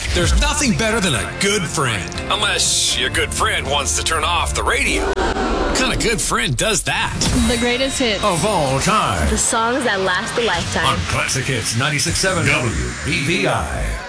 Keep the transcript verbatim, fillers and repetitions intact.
There's nothing better than a good friend. Unless your good friend wants to turn off the radio. What kind of good friend does that? The greatest hits of all time. The songs that last a lifetime. On Classic Hits ninety-six point seven W B V I.